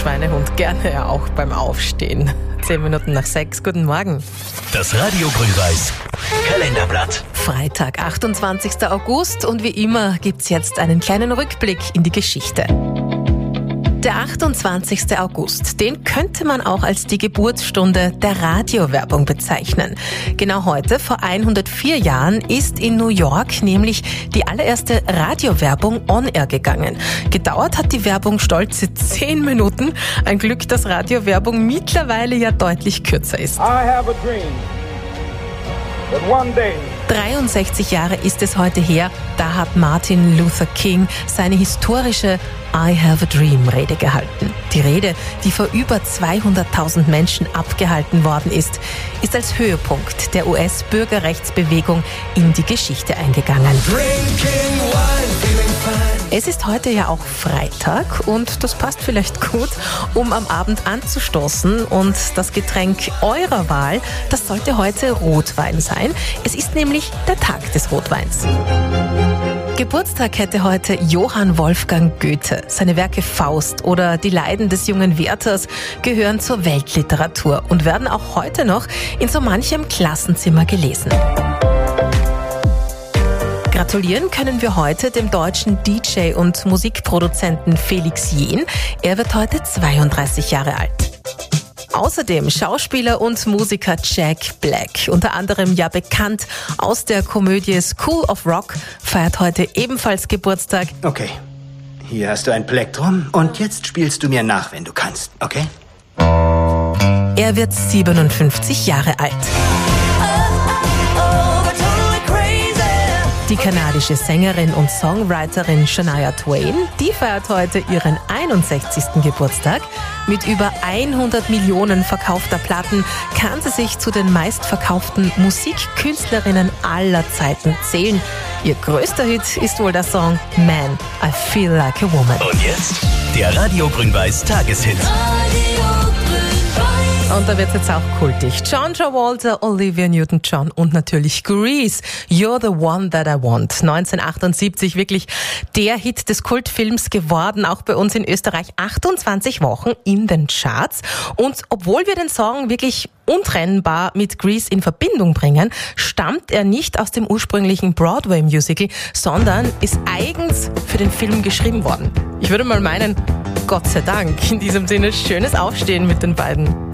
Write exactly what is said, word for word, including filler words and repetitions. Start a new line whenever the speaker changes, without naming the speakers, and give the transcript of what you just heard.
Schweinehund, gerne ja auch beim Aufstehen. Zehn Minuten nach sechs, guten Morgen.
Das Radio Grün-Weiß Kalenderblatt.
Freitag, achtundzwanzigster August und wie immer gibt's jetzt einen kleinen Rückblick in die Geschichte. Der achtundzwanzigster August, den könnte man auch als die Geburtsstunde der Radiowerbung bezeichnen. Genau heute, vor hundertvier Jahren, ist in New York nämlich die allererste Radiowerbung on-air gegangen. Gedauert hat die Werbung stolze zehn Minuten. Ein Glück, dass Radiowerbung mittlerweile ja deutlich kürzer ist.
I have a dream that one day
dreiundsechzig Jahre ist es heute her, da hat Martin Luther King seine historische I have a Dream Rede gehalten. Die Rede, die vor über zweihunderttausend Menschen abgehalten worden ist, ist als Höhepunkt der U S-Bürgerrechtsbewegung in die Geschichte eingegangen. Es ist heute ja auch Freitag und das passt vielleicht gut, um am Abend anzustoßen. Und das Getränk eurer Wahl, das sollte heute Rotwein sein. Es ist nämlich der Tag des Rotweins. Geburtstag hätte heute Johann Wolfgang Goethe. Seine Werke Faust oder Die Leiden des jungen Werthers gehören zur Weltliteratur und werden auch heute noch in so manchem Klassenzimmer gelesen. Gratulieren können wir heute dem deutschen D J und Musikproduzenten Felix Jähn. Er wird heute zweiunddreißig Jahre alt. Außerdem Schauspieler und Musiker Jack Black, unter anderem ja bekannt aus der Komödie School of Rock, feiert heute ebenfalls Geburtstag.
Okay, hier hast du ein Plektrum und jetzt spielst du mir nach, wenn du kannst, okay?
Er wird siebenundfünfzig Jahre alt. Die kanadische Sängerin und Songwriterin Shania Twain, die feiert heute ihren einundsechzigsten Geburtstag. Mit über hundert Millionen verkaufter Platten kann sie sich zu den meistverkauften Musikkünstlerinnen aller Zeiten zählen. Ihr größter Hit ist wohl der Song Man, I Feel Like a Woman.
Und jetzt der Radio Grün-Weiß Tageshit.
Und da wird's jetzt auch kultig. John Travolta, Olivia Newton-John und natürlich Grease. You're the one that I want. neunzehnhundertachtundsiebzig wirklich der Hit des Kultfilms geworden. Auch bei uns in Österreich achtundzwanzig Wochen in den Charts. Und obwohl wir den Song wirklich untrennbar mit Grease in Verbindung bringen, stammt er nicht aus dem ursprünglichen Broadway-Musical, sondern ist eigens für den Film geschrieben worden. Ich würde mal meinen, Gott sei Dank. In diesem Sinne, schönes Aufstehen mit den beiden.